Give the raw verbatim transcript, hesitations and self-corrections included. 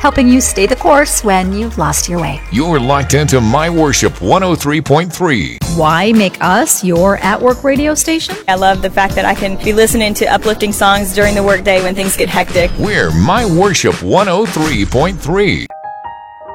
helping you stay the course when you've lost your way. You're locked into My Worship one oh three point three. Why make us your at-work radio station? I love the fact that I can be listening to uplifting songs during the workday when things get hectic. We're My Worship one oh three point three.